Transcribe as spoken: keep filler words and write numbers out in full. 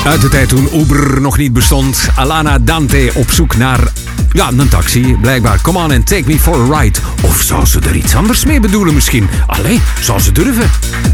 Uit de tijd toen Uber nog niet bestond. Alana Dante op zoek naar ja, een taxi. Blijkbaar. Come on and take me for a ride. Of zou ze er iets anders mee bedoelen misschien? Allee, zou ze durven?